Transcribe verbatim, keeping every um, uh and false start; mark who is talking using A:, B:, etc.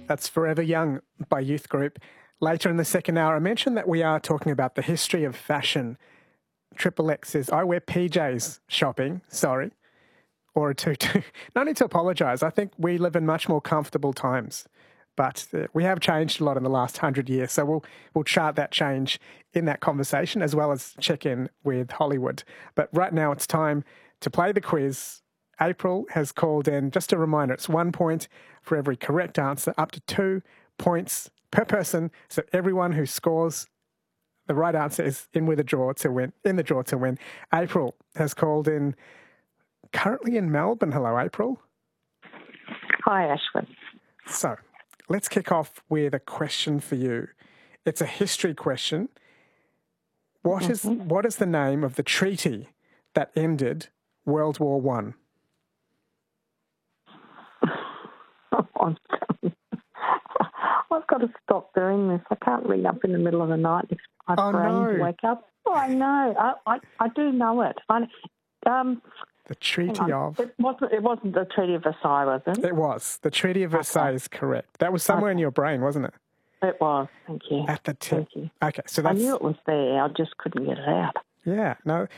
A: That's Forever Young by Youth Group. Later in the second hour, I mentioned that we are talking about the history of fashion. Triple X says, I wear P Js shopping, sorry, or a tutu. No need to apologise. I think we live in much more comfortable times. But uh, we have changed a lot in the last hundred years. So we'll we'll chart that change in that conversation as well as check in with Hollywood. But right now it's time to play the quiz. April has called in. Just a reminder, it's one point for every correct answer, up to two points per person. So everyone who scores the right answer is in with a draw to win, in the draw to win. April has called in, currently in Melbourne. Hello, April.
B: Hi, Ashwin.
A: So let's kick off with a question for you. It's a history question. What mm-hmm. is what is the name of the treaty that ended World War One?
B: I've got to stop doing this. I can't read up in the middle of the night if my
A: oh,
B: brain
A: no.
B: wake up. Oh, I know. I, I, I do know it. I, um,
A: the Treaty of...
B: It wasn't, it wasn't the Treaty of Versailles, was it?
A: It was. The Treaty of Versailles okay. is correct. That was somewhere
B: okay.
A: in your brain, wasn't it?
B: It was. Thank you.
A: At the tip.
B: Thank you.
A: Okay, so that's...
B: I knew it was there. I just couldn't get it out.
A: Yeah, no,